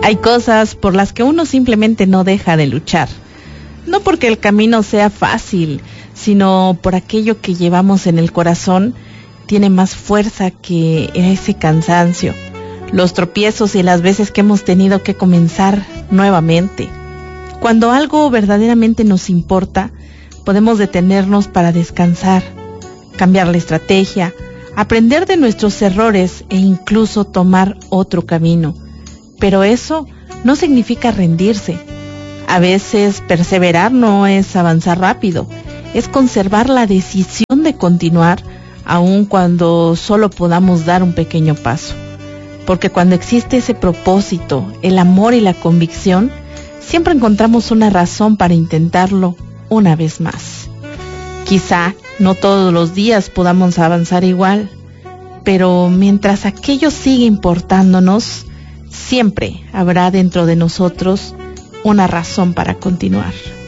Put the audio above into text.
Hay cosas por las que uno simplemente no deja de luchar. No porque el camino sea fácil, sino por aquello que llevamos en el corazón tiene más fuerza que ese cansancio, los tropiezos y las veces que hemos tenido que comenzar nuevamente. Cuando algo verdaderamente nos importa, podemos detenernos para descansar, cambiar la estrategia, aprender de nuestros errores e incluso tomar otro camino. Pero eso no significa rendirse. A veces perseverar no es avanzar rápido, es conservar la decisión de continuar aun cuando solo podamos dar un pequeño paso. Porque cuando existe ese propósito, el amor y la convicción, siempre encontramos una razón para intentarlo una vez más. Quizá no todos los días podamos avanzar igual, pero mientras aquello sigue importándonos, siempre habrá dentro de nosotros una razón para continuar.